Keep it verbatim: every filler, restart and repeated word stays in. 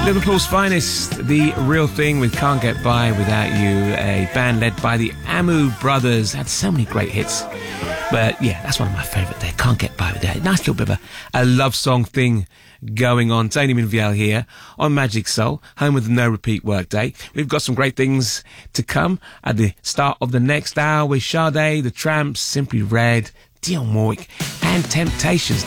Liverpool's finest, The Real Thing with Can't Get By Without You, a band led by the Amu Brothers. Had so many great hits. But yeah, that's one of my favourite there. Can't Get By Without It. Nice little bit of a, a love song thing going on. Tony Minviel here on Magic Soul, home of the No Repeat Workday. We've got some great things to come at the start of the next hour with Sade, The Tramps, Simply Red, Dionne Warwick and Temptations.